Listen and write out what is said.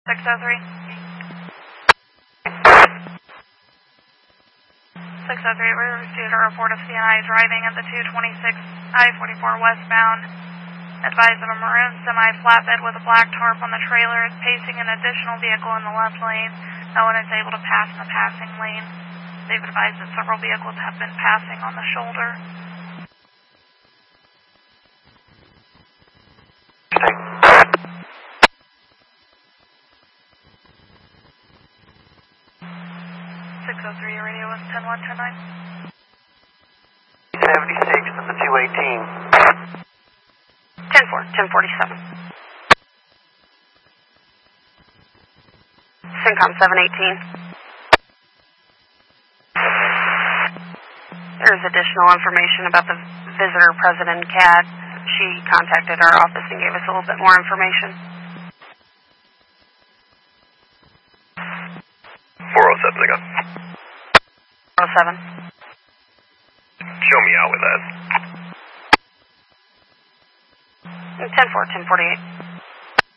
603. 603, we received a report of CNI driving at the 226 I-44 westbound. Advised of a maroon semi-flatbed with a black tarp on the trailer is pacing an additional vehicle in the left lane. No one is able to pass in the passing lane. They've advised that several vehicles have been passing on the shoulder. Your radio was 10-1-10-9. 76 to the 218. 10-4, 1047. Syncom 718. There's additional information about the visitor, President Cad. She contacted our office and gave us a little bit more information. 407, I got. 407. Show me out with that. 10-4, 1048.